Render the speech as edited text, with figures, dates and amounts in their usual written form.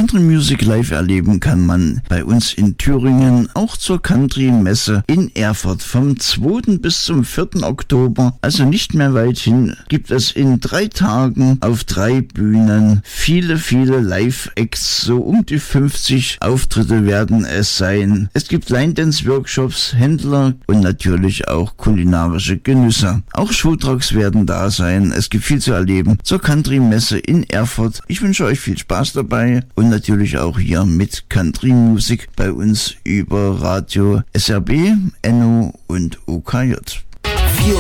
Country Music live erleben kann man bei uns in Thüringen, auch zur Country Messe in Erfurt vom 2. bis zum 4. Oktober, also nicht mehr weit hin, gibt es in 3 Tagen auf 3 Bühnen viele Live-Acts, so um die 50 Auftritte werden es sein. Es gibt Line-Dance-Workshops, Händler und natürlich auch kulinarische Genüsse. Auch Showtrucks werden da sein. Es gibt viel zu erleben zur Country Messe in Erfurt. Ich wünsche euch viel Spaß dabei und natürlich auch hier mit Country Music bei uns über Radio SRB, NO und OKJ.